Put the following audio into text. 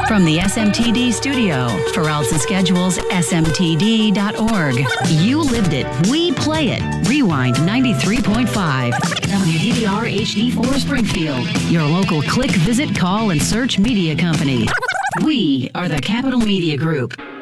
From the SMTD studio, for routes and schedules, smtd.org. You lived it. We play it. Rewind 93.5. WDDR HD4 Springfield. Your local click, visit, call, and search media company. We are the Capital Media Group.